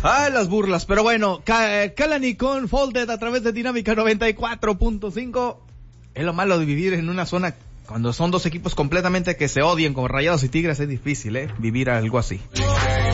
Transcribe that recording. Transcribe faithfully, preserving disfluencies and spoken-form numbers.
Ay, las burlas, pero bueno, Kalani con Folded a través de Dinámica noventa y cuatro punto cinco. Es lo malo de vivir en una zona cuando son dos equipos completamente que se odian como Rayados y Tigres, es difícil, eh, vivir algo así.